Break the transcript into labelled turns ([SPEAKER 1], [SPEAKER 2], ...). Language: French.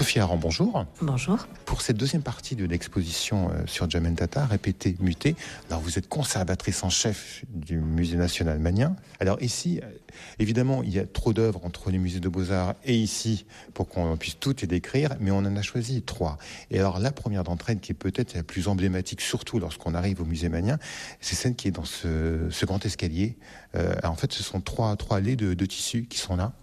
[SPEAKER 1] Sophie Aran, bonjour.
[SPEAKER 2] Bonjour.
[SPEAKER 1] Pour cette deuxième partie de l'exposition sur Djamel Tata, Répéter, muter, alors vous êtes conservatrice en chef du Musée national Magnien. Alors ici, évidemment, il y a trop d'œuvres entre les musées de Beaux-Arts et ici pour qu'on puisse toutes les décrire, mais on en a choisi 3. Et alors la première d'entre elles, qui est peut-être la plus emblématique, surtout lorsqu'on arrive au musée Magnien, c'est celle qui est dans ce grand escalier. En fait, ce sont trois allées de tissus qui sont là.